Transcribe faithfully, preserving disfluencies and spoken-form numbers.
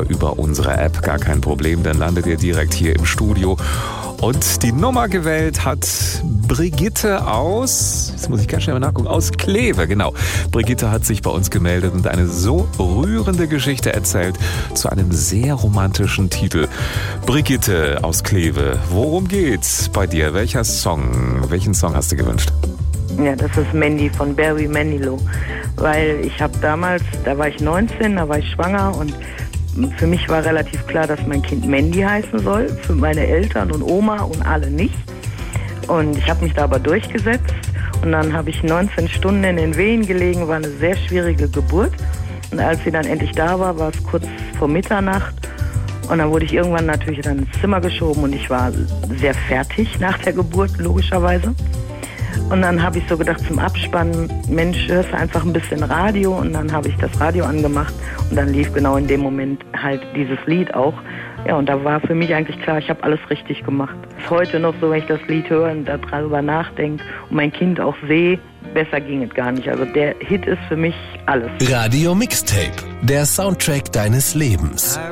oder über unsere App. Gar kein Problem, dann landet ihr direkt hier im Studio. Und die Nummer gewählt hat Brigitte aus, jetzt muss ich ganz schnell mal nachgucken, aus Kleve, genau. Brigitte hat sich bei uns gemeldet und eine so rührende Geschichte erzählt zu einem sehr romantischen Titel. Brigitte aus Kleve, worum geht's bei dir? Welcher Song? Welchen Song hast du gewünscht? Ja, das ist Mandy von Barry Manilow, weil ich habe damals, da war ich neunzehn, da war ich schwanger und für mich war relativ klar, dass mein Kind Mandy heißen soll, für meine Eltern und Oma und alle nicht. Und ich habe mich da aber durchgesetzt und dann habe ich neunzehn Stunden in den Wehen gelegen, war eine sehr schwierige Geburt. Und als sie dann endlich da war, war es kurz vor Mitternacht und dann wurde ich irgendwann natürlich dann ins Zimmer geschoben und ich war sehr fertig nach der Geburt, logischerweise. Und dann habe ich so gedacht zum Abspannen, Mensch, hörst du einfach ein bisschen Radio, und dann habe ich das Radio angemacht und dann lief genau in dem Moment halt dieses Lied auch. Ja, und da war für mich eigentlich klar, ich habe alles richtig gemacht. Ist heute noch so, wenn ich das Lied höre und darüber nachdenke und mein Kind auch sehe, besser ging es gar nicht. Also der Hit ist für mich alles. Radio Mixtape, der Soundtrack deines Lebens.